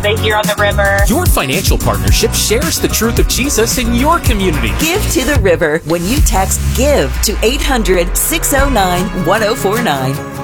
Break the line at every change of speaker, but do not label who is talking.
Right here on the river.
Your financial partnership shares the truth of Jesus in your community.
Give to the River when you text GIVE to 800-609-1049.